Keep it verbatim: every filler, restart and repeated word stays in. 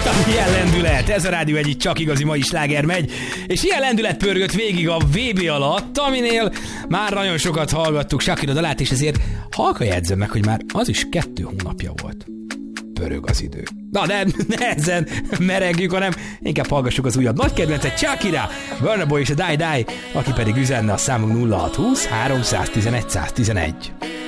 Úristen, ilyen lendület! Ez a Rádió egyik csak igazi mai sláger megy, és ilyen lendület pörgött végig a vé bé alatt, aminél már nagyon sokat hallgattuk Shakira dalát, és ezért halka jegyzem meg, hogy már az is kettő hónapja volt. Pörög az idő. Na de ne ezen meregjük, hanem inkább hallgassuk az újabb nagy kedvencet, Shakira, Burna Boy és a Die Die, aki pedig üzenne a számunk nulla hat húsz három egy egy egy egy egy.